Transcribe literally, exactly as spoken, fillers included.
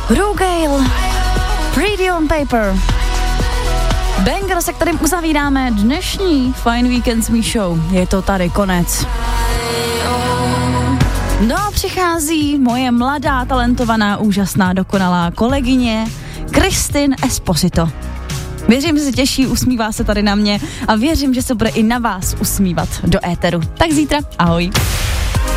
Rugale, Pretty on Paper. Banger, se kterým uzavíráme dnešní Fine Weekend Me Show. Je to tady konec. No a přichází moje mladá, talentovaná, úžasná, dokonalá kolegyně Kristin Esposito. Věřím, že se těší, usmívá se tady na mě a věřím, že se bude i na vás usmívat do éteru. Tak zítra, ahoj.